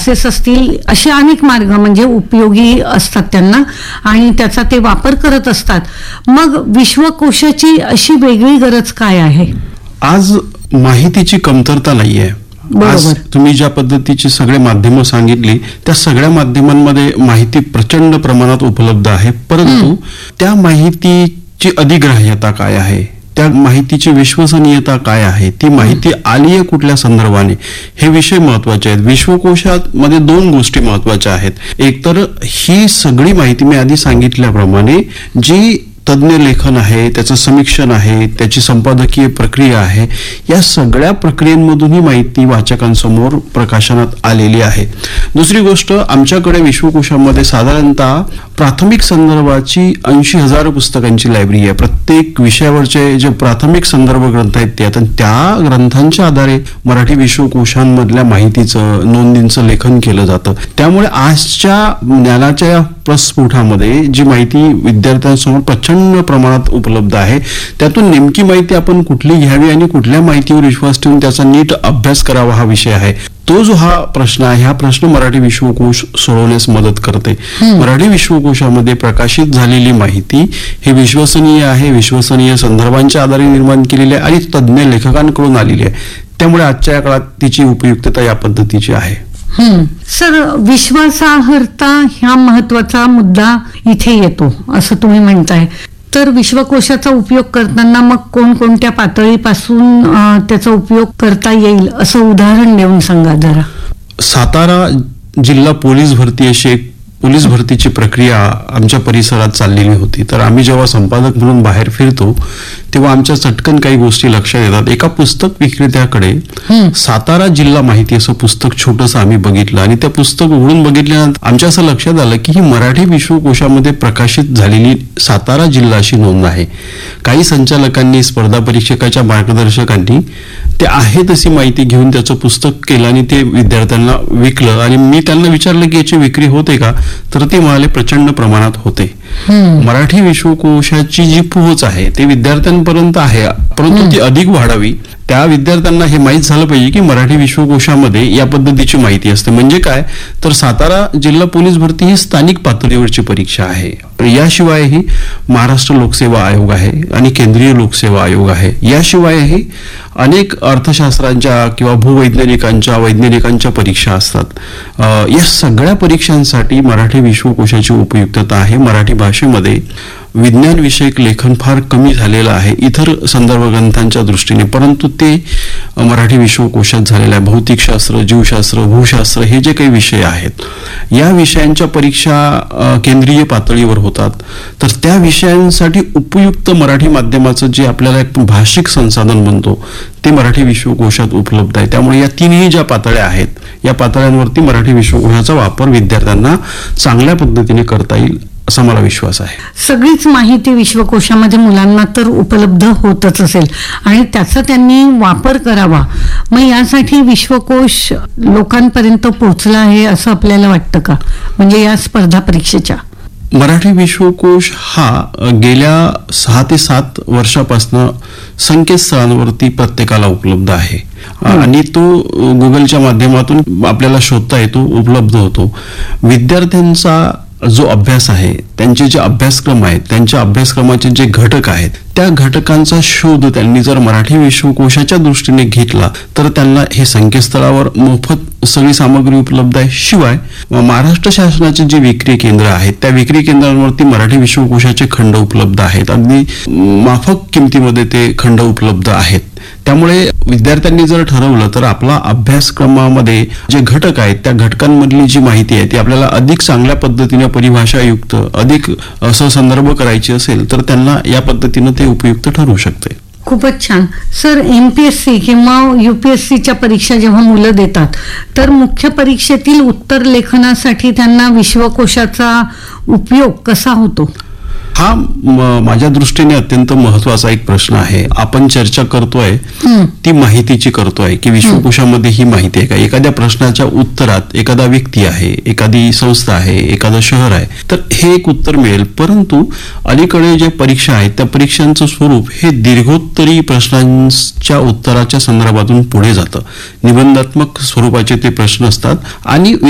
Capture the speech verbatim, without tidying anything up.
Classes असतील, असे अनेक मार्ग म्हणजे उपयोगी असतात त्यांना आणि त्याचा ते वापर करत असतात. मग विश्वकोशाची अशी वेगळी गरज काय आहे? आज माहितीची कमतरता नाहीये. आज तुम्ही ज्या पद्धतीची सगळे माध्यमं सांगितली त्या सगळ्या माध्यमांमध्ये माहिती प्रचंड प्रमाणात उपलब्ध आहे, परंतु त्या माहितीची अधिग्राह्यता काय आहे, त्या माहितीची विश्वसनीयता काय आहे, ती माहिती आली आहे कुठल्या संदर्भाने, हे विषय महत्वाचे आहेत. विश्वकोशामध्ये दोन गोष्टी महत्वाच्या आहेत. एक तर ही सगळी माहिती मी आधी सांगितल्याप्रमाणे जी तज्ञ लेखन आहे, त्याचं समीक्षण आहे, त्याची संपादकीय प्रक्रिया आहे, या सगळ्या प्रक्रियेमधून ही माहिती वाचकांसमोर प्रकाशनात आलेली आहे. दुसरी गोष्ट, आमच्याकडे विश्वकोशामध्ये साधारणतः प्राथमिक संदर्भाची ऐंशी हजार पुस्तकांची लायब्ररी आहे. प्रत्येक विषयावरचे जे प्राथमिक संदर्भ ग्रंथ आहेत ते, आता त्या ग्रंथांच्या आधारे मराठी विश्वकोशांमधल्या माहितीचं नोंदींचं लेखन केलं जातं. त्यामुळे आजच्या ज्ञानाच्या प्रस्फोटामध्ये जी माहिती विद्यार्थ्यांसमोर प्रचंड प्रमाणात उपलब्ध आहे, त्यातून नेमकी माहिती आपण कुठली घ्यावी आणि कुठल्या माहितीवर विश्वास ठेवून त्याचा नीट अभ्यास करावा हा विषय आहे. तो जो हा प्रश्न आहे, हा प्रश्न मराठी विश्वकोश सोडवण्यास मदत करते. मराठी विश्वकोशामध्ये प्रकाशित झालेली माहिती ही विश्वसनीय आहे, विश्वसनीय संदर्भांच्या आधारे निर्माण केलेली आहे आणि तज्ञ लेखकांकडून आलेली आहे. त्यामुळे आजच्या काळात तिची उपयुक्तता या पद्धतीची आहे. हम्म सर, विश्वासार्हता हा महत्वाचा मुद्दा इथे येतो असं तुम्ही म्हणताय. तर विश्वकोशाचा उपयोग करताना मग कोणकोणत्या पातळीपासून त्याचा उपयोग करता येईल असं उदाहरण देऊन सांगा जरा. सातारा जिल्हा पोलीस भरती अशी एक पोलीस भरतीची प्रक्रिया आमच्या परिसरात चाललेली होती. तर आम्ही जेव्हा संपादक म्हणून बाहेर फिरतो तेव्हा आमच्या चटकन काही गोष्टी लक्षात येतात. एका पुस्तक विक्रेत्याकडे सातारा जिल्हा माहिती असं पुस्तक छोटंसं आम्ही बघितलं आणि त्या पुस्तक उघडून बघितल्यानंतर आमच्या असं लक्षात आलं की ही मराठी विश्वकोशामध्ये प्रकाशित झालेली सातारा जिल्हा अशी नोंद आहे. काही संचालकांनी, स्पर्धा परीक्षकाच्या मार्गदर्शकांनी ते आहे तशी माहिती घेऊन त्याचं पुस्तक केलं आणि ते विद्यार्थ्यांना विकलं. आणि मी त्यांना विचारलं की याची विक्री होते का, तर ते म्हणाले प्रचंड प्रमाणात होते. मराठी विश्वकोशाची जी पोहोच आहे ते विद्यार्थ्यांपर्यंत आहे, परंतु ती अधिक वाढावी. त्या विद्यार्थ्यांना हे माहीत झालं पाहिजे की मराठी विश्वकोशामध्ये या पद्धतीची माहिती असते. म्हणजे काय, तर सातारा जिल्हा पोलीस भरती ही स्थानिक पातळीवरची परीक्षा आहे. याशिवायही महाराष्ट्र लोकसेवा आयोग आहे आणि केंद्रीय लोकसेवा आयोग आहे. याशिवायही अनेक अर्थशास्त्रांच्या किंवा भूवैज्ञानिकांच्या वैज्ञानिकांच्या परीक्षा असतात. या सगळ्या परीक्षांसाठी मराठी विश्वकोशाची उपयुक्तता आहे. मराठी भाषेमध्ये विज्ञान विषयक लेखन फार कमी झालेलं आहे इतर संदर्भ ग्रंथांच्या दृष्टीने, परंतु ते मराठी विश्वकोशात झालेलं आहे. भौतिकशास्त्र, जीवशास्त्र, भूशास्त्र हे जे काही विषय आहेत, या विषयांच्या परीक्षा केंद्रीय पातळीवर होतात. तर त्या विषयांसाठी उपयुक्त मराठी माध्यमाचं जे आपल्याला एक भाषिक संसाधन म्हणतो ते मराठी विश्वकोशात उपलब्ध आहे. त्यामुळे या तीनही ज्या पातळ्या आहेत, या पातळ्यांवरती मराठी विश्वकोशाचा वापर विद्यार्थ्यांना चांगल्या पद्धतीने करता येईल असा मला विश्वास आहे. सगळीच माहिती विश्वकोशामध्ये मुलांना तर उपलब्ध होतच असेल आणि त्याचा त्यांनी वापर करावा. मग यासाठी विश्वकोश लोकांपर्यंत पोहोचला आहे असं आपल्याला वाटतं का, म्हणजे या स्पर्धा परीक्षेच्या? मराठी विश्वकोश हा गेल्या सहा ते सात वर्षापासून संकेतस्थळांवरती प्रत्येकाला उपलब्ध आहे आणि तो गुगलच्या माध्यमातून आपल्याला शोधता येतो, उपलब्ध होतो. विद्यार्थ्यांचा जो अभ्यास आहे, त्यांचे जे अभ्यासक्रम आहेत, त्यांच्या अभ्यासक्रमाचे जे घटक आहेत, त्या घटकांचा शोध त्यांनी जर मराठी विश्वकोशाच्या दृष्टीने घेतला तर त्यांना हे संकेतस्थळावर मोफत सगळी सामग्री उपलब्ध आहे. शिवाय महाराष्ट्र शासनाचे जे विक्री केंद्र आहेत, त्या विक्री केंद्रांवरती मराठी विश्वकोशाचे खंड उपलब्ध आहेत. अगदी माफक किमतीमध्ये ते खंड उपलब्ध आहेत. त्यामुळे विद्यार्थ्यांनी जर ठरवलं तर आपला अभ्यासक्रमामध्ये जे घटक आहेत त्या घटकांमधली जी माहिती आहे ती आपल्याला अधिक चांगल्या पद्धतीने परिभाषायुक्त, अधिक सहसंदर्भ करायची असेल तर त्यांना या पद्धतीनं ते उपयुक्त ठरू शकते. खूपच छान सर. एमपीएससी किंवा युपीएससीच्या परीक्षा जेव्हा मुलं देतात तर मुख्य परीक्षेतील उत्तर लेखनासाठी त्यांना विश्वकोशाचा उपयोग कसा होतो? हा माझ्या दृष्टीने अत्यंत महत्वाचा एक प्रश्न आहे. आपण चर्चा करतोय ती माहितीची करतोय की विश्वकोशामध्ये ही माहिती आहे का. एखाद्या प्रश्नाच्या उत्तरात एखादा व्यक्ती आहे, एखादी संस्था आहे, एखादं शहर आहे, तर हे एक उत्तर मिळेल. परंतु अलीकडे जे परीक्षा आहेत त्या परीक्षांचं स्वरूप हे दीर्घोत्तरी प्रश्नांच्या उत्तराच्या संदर्भातून पुढे जातं. निबंधात्मक स्वरूपाचे ते प्रश्न असतात आणि